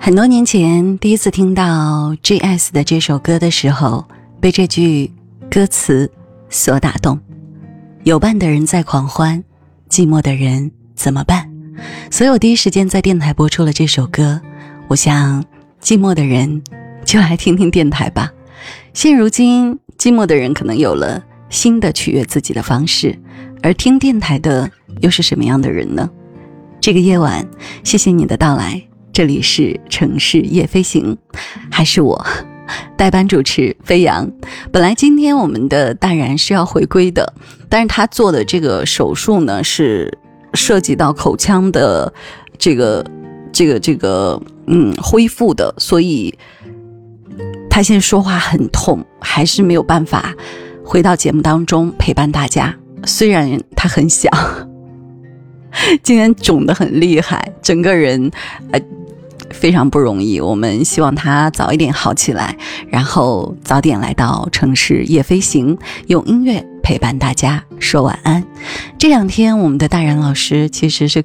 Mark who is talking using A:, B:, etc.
A: 很多年前第一次听到 GS 的这首歌的时候，被这句歌词所打动。有伴的人在狂欢，寂寞的人怎么办？所以我第一时间在电台播出了这首歌。我想寂寞的人就来听听电台吧。现如今寂寞的人可能有了新的取悦自己的方式，而听电台的又是什么样的人呢？这个夜晚谢谢你的到来，这里是城市夜飞行，还是我代班主持飞扬。本来今天我们的大然是要回归的，但是他做的这个手术呢是涉及到口腔的这个恢复的，所以他现在说话很痛，还是没有办法回到节目当中陪伴大家。虽然他很想今天肿得很厉害，整个人非常不容易，我们希望他早一点好起来，然后早点来到城市夜飞行，用音乐陪伴大家说晚安。这两天我们的大然老师其实是